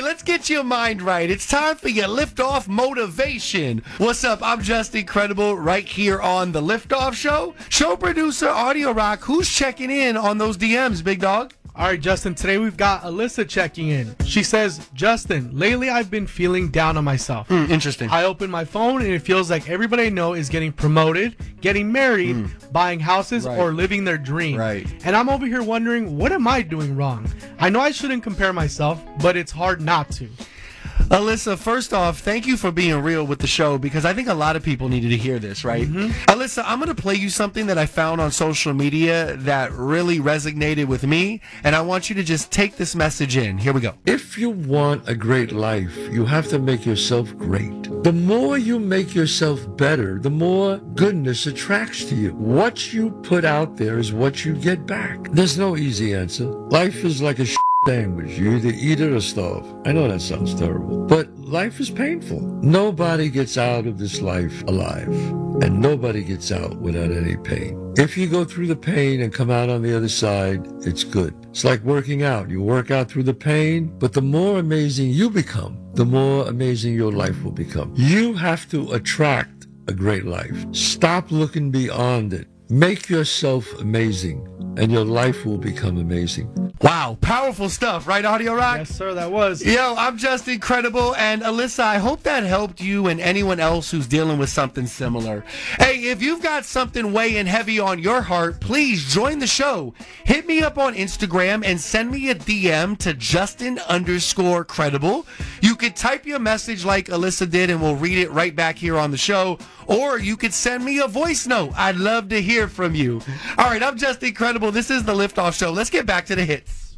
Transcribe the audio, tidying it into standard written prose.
let's get your mind right. It's time for your liftoff motivation. What's up? I'm Just Incredible right here on the Liftoff Show. Show producer Audio Rock, who's checking in on those DMs, big dog? All right, Justin, today we've got Alyssa checking in. She says, Justin, lately I've been feeling down on myself. Interesting. I open my phone and it feels like everybody I know is getting promoted, getting married, buying houses, or living their dream. Right. And I'm over here wondering, what am I doing wrong? I know I shouldn't compare myself, but it's hard not to. Alyssa, first off, thank you for being real with the show because I think a lot of people needed to hear this, right? Alyssa, I'm going to play you something that I found on social media that really resonated with me, and I want you to just take this message in. Here we go. If you want a great life, you have to make yourself great. The more you make yourself better, the more goodness attracts to you. What you put out there is what you get back. There's no easy answer. Life is like a sandwich. You either eat it or starve. I know that sounds terrible, but life is painful. Nobody gets out of this life alive, and nobody gets out without any pain. If you go through the pain and come out on the other side, it's good. It's like working out. You work out through the pain, but the more amazing you become, the more amazing your life will become. You have to attract a great life. Stop looking beyond it. Make yourself amazing, and your life will become amazing. Wow, powerful stuff, right, Audio Rock? Yes, sir, that was. Yo, I'm Just Incredible, and Alyssa, I hope that helped you and anyone else who's dealing with something similar. Hey, if you've got something weighing heavy on your heart, please join the show. Hit me up on Instagram and send me a DM to Justin_credible. You could type your message like Alyssa did, and we'll read it right back here on the show. Or you could send me a voice note. I'd love to hear from you. All right, I'm Just Incredible. This is the Liftoff Show. Let's get back to the hits.